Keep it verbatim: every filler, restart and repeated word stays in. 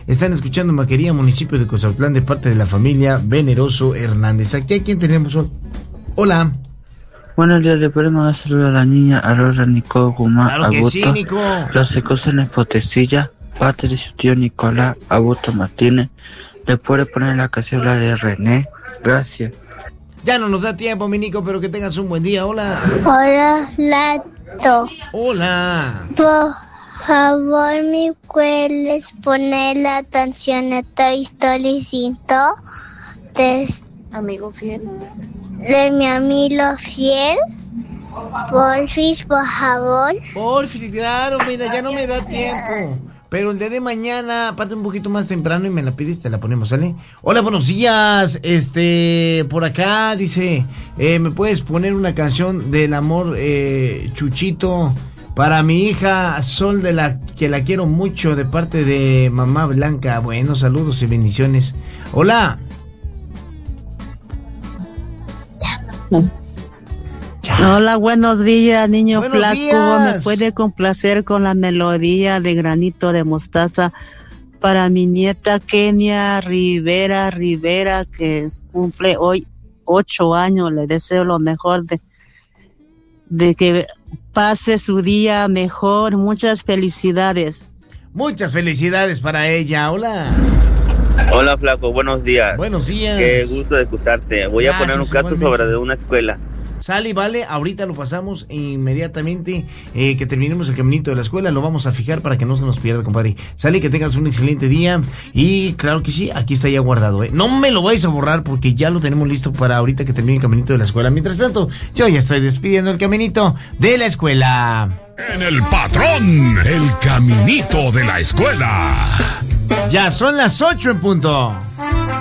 Están escuchando Maquería, municipio de Cozautlán, de parte de la familia Veneroso Hernández. Aquí a quién tenemos hoy. Hola. Buenos días, le podemos dar saludo a la niña Aurora Nicole Guzmán Claro que Augusto. sí, Nico. Los secos en Potecilla, parte de su tío Nicolás Augusto Martínez. Le puede poner la canción la de René. Gracias. Ya no nos da tiempo, mi Nico, pero que tengas un buen día. Hola. Hola, Lato. Hola. Por favor, ¿me puedes poner la canción de Toy Story cinco? De, Amigo fiel. de mi amigo fiel. Porfis, por favor. Porfis, claro, mira, ya no me da tiempo. Pero el día de mañana, aparte un poquito más temprano y me la pides, te la ponemos, ¿sale? Hola, buenos días. Este, por acá dice, eh, ¿me puedes poner una canción del amor, eh, Chuchito, para mi hija Sol, de la que la quiero mucho, de parte de mamá Blanca? Bueno, saludos y bendiciones. Hola. Hola, buenos días, niño Buenos flaco. días. ¿Me puede complacer con la melodía de Granito de Mostaza para mi nieta Kenia Rivera Rivera, que cumple hoy ocho años? Le deseo lo mejor, de, de que pase su día mejor. Muchas felicidades. Muchas felicidades para ella. Hola. Hola, flaco, buenos días. Buenos días. Qué gusto de escucharte. Voy Gracias, a poner un caso igualmente. sobre de una escuela. Sale y vale, ahorita lo pasamos inmediatamente, eh, que terminemos el caminito de la escuela, lo vamos a fijar para que no se nos pierda, compadre. Sale, que tengas un excelente día y claro que sí, aquí está ya guardado, ¿eh? No me lo vais a borrar porque ya lo tenemos listo para ahorita que termine el caminito de la escuela. Mientras tanto, yo ya estoy despidiendo el caminito de la escuela. En el patrón, el caminito de la escuela. Ya son las ocho en punto.